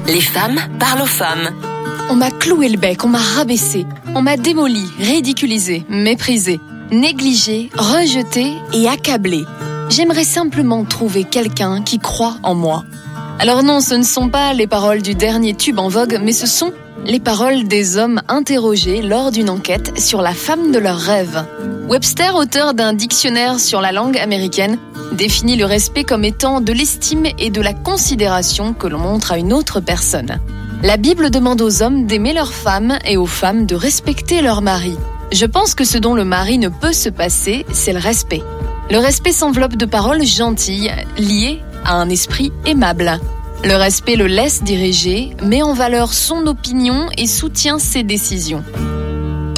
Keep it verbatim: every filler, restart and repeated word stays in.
Les femmes parlent aux femmes. On m'a cloué le bec, on m'a rabaissé, on m'a démoli, ridiculisé, méprisé, négligé, rejeté et accablé. J'aimerais simplement trouver quelqu'un qui croit en moi. Alors non, ce ne sont pas les paroles du dernier tube en vogue, mais ce sont les paroles des hommes interrogés lors d'une enquête sur la femme de leurs rêves. Webster, auteur d'un dictionnaire sur la langue américaine, définit le respect comme étant de l'estime et de la considération que l'on montre à une autre personne. La Bible demande aux hommes d'aimer leurs femmes et aux femmes de respecter leur mari. Je pense que ce dont le mari ne peut se passer, c'est le respect. Le respect s'enveloppe de paroles gentilles, liées à un esprit aimable. Le respect le laisse diriger, met en valeur son opinion et soutient ses décisions.